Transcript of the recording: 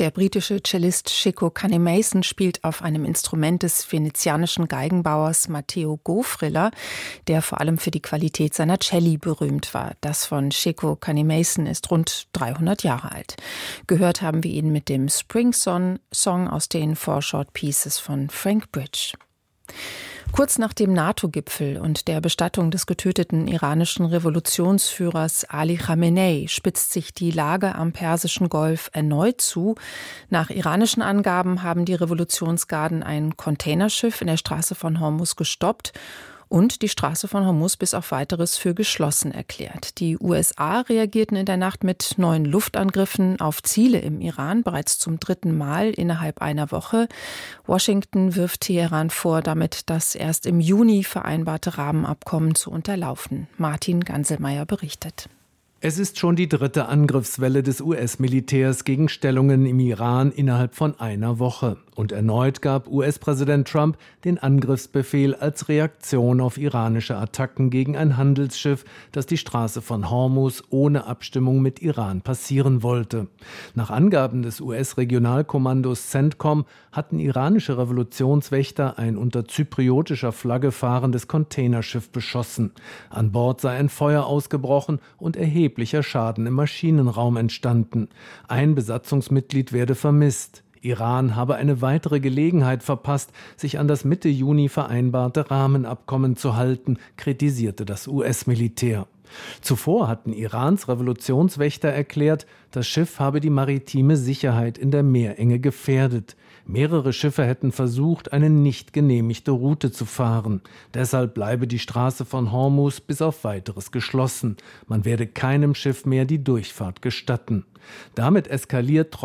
Der britische Cellist Chico Kanemason spielt auf einem Instrument des venezianischen Geigenbauers Matteo Gofriller, der vor allem für die Qualität seiner Celli berühmt war. Das von Chico Kanemason ist rund 300 Jahre alt. Gehört haben wir ihn mit dem Spring Song aus den Four Short Pieces von Frank Bridge. Kurz nach dem NATO-Gipfel und der Bestattung des getöteten iranischen Revolutionsführers Ali Khamenei spitzt sich die Lage am Persischen Golf erneut zu. Nach iranischen Angaben haben die Revolutionsgarden ein Containerschiff in der Straße von Hormuz gestoppt und die Straße von Hormuz bis auf Weiteres für geschlossen erklärt. Die USA reagierten in der Nacht mit neuen Luftangriffen auf Ziele im Iran, bereits zum 3. Mal innerhalb einer Woche. Washington wirft Teheran vor, damit das erst im Juni vereinbarte Rahmenabkommen zu unterlaufen. Martin Ganselmeier berichtet. Es ist schon die 3. Angriffswelle des US-Militärs gegen Stellungen im Iran innerhalb von einer Woche. Und erneut gab US-Präsident Trump den Angriffsbefehl als Reaktion auf iranische Attacken gegen ein Handelsschiff, das die Straße von Hormuz ohne Abstimmung mit Iran passieren wollte. Nach Angaben des US-Regionalkommandos CENTCOM hatten iranische Revolutionswächter ein unter zypriotischer Flagge fahrendes Containerschiff beschossen. An Bord sei ein Feuer ausgebrochen und erheblicher Schaden im Maschinenraum entstanden. Ein Besatzungsmitglied werde vermisst. Iran habe eine weitere Gelegenheit verpasst, sich an das Mitte Juni vereinbarte Rahmenabkommen zu halten, kritisierte das US-Militär. Zuvor hatten Irans Revolutionswächter erklärt, das Schiff habe die maritime Sicherheit in der Meerenge gefährdet. Mehrere Schiffe hätten versucht, eine nicht genehmigte Route zu fahren. Deshalb bleibe die Straße von Hormuz bis auf Weiteres geschlossen. Man werde keinem Schiff mehr die Durchfahrt gestatten. Damit eskaliert